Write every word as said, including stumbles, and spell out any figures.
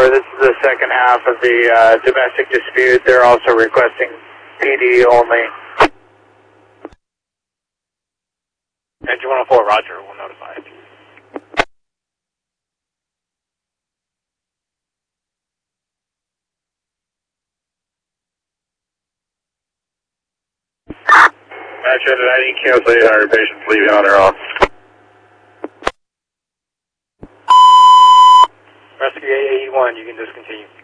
this is the second half of the uh, domestic dispute. They're also requesting P D only. Engine one oh four, roger, we'll notify it. Match at ninety, cancel eight hundred, patients leaving on their own. Rescue eight eighty-one, you can discontinue.